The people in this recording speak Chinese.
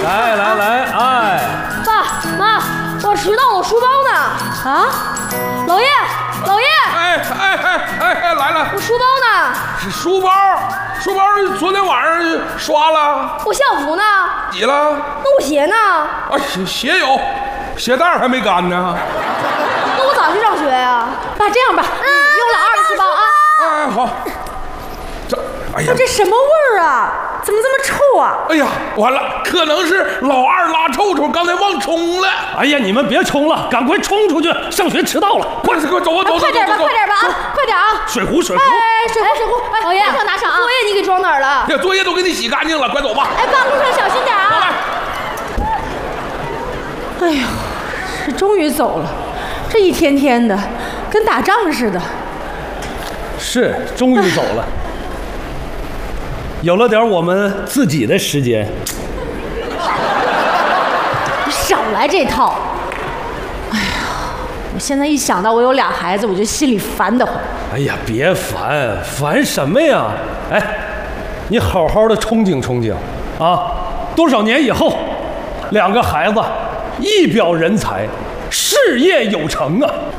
来，哎， 爸妈，我迟到了，我书包呢？啊，老爷， 来了， 我书包呢？ 书包昨天晚上刷了。 我校服呢？ 洗了。 那我鞋呢？ 啊，鞋有，鞋带还没干呢。 那我咋去上学呀？ 爸，这样吧，你用老二的书包啊。 哎，好。哎呀， 这什么味儿啊？怎么这么臭啊？ 哎呀，完了，可能是老二拉臭臭，刚才忘冲了。 哎呀，你们别冲了，赶快冲出去，上学迟到了， 快走啊！ 快点吧啊，快点啊！ 水壶， 水壶， 老爷， 拿上啊！ 作业你给装哪儿了？ 这作业都给你洗干净了，快走吧。 哎，爸，路上小心点啊！哎呦，这终于走了，这一天天的跟打仗似的。 是，终于走了。有了点我们自己的时间。 你少来这套！哎呀，我现在一想到我有俩孩子，我就心里烦得慌。 哎呀，别烦什么呀？哎，你好好的憧憬憧憬啊！多少年以后，2个孩子一表人才，事业有成啊！